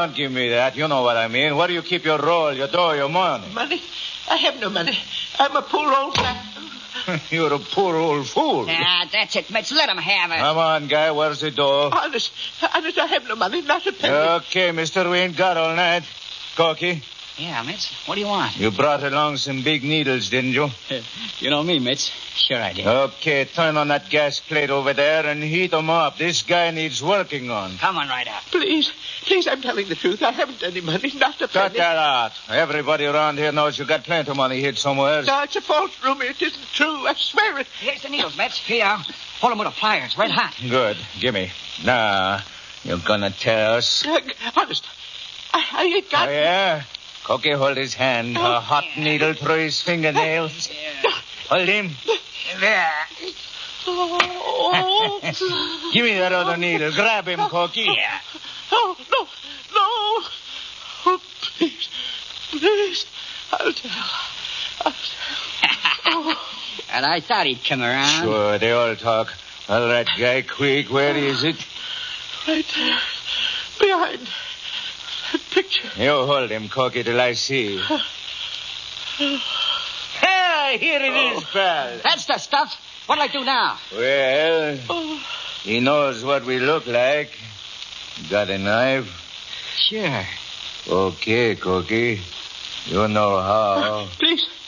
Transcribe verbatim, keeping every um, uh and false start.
don't give me that. You know what I mean. Where do you keep your roll, your dough, your money? Money? I have no money. I'm a poor old fat... You're a poor old fool. Ah, that's it, Mitch. Let him have it. Come on, guy. Where's the dough? Honest, honest, I have no money, not a penny. Okay, mister, we ain't got all night. Corky? Yeah, Mitch. What do you want? You brought along some big needles, didn't you? You know me, Mitch. Sure I did. Okay, turn on that gas plate over there and heat 'em up. This guy needs working on. Come on right up. Please, please, I'm telling the truth. I haven't any money, not a penny. Cut that out. Everybody around here knows you got plenty of money hid somewhere. No, it's a false rumor. It isn't true. I swear it. Here's the needles, Mitch. Here. Pull them with the pliers. Red hot. Good. Gimme. Nah, you're gonna tear us. Uh, honest, I, I ain't got... Oh, yeah? Corky, hold his hand. A hot needle through his fingernails. Yeah. Hold him. There. Oh. Give me that other needle. Grab him, Corky. Yeah. Oh, no, no. Oh, please, please. I'll tell. I'll tell. Oh. And I thought he'd come around. Sure, they all talk. All right, guy, quick, where is it? Right there. Behind that picture. You hold him, Corky, till I see. Hey, here it is, pal. That's the stuff. What'll I do now? Well, Oh. he knows what we look like. Got a knife? Sure. Okay, Corky. You know how. Please,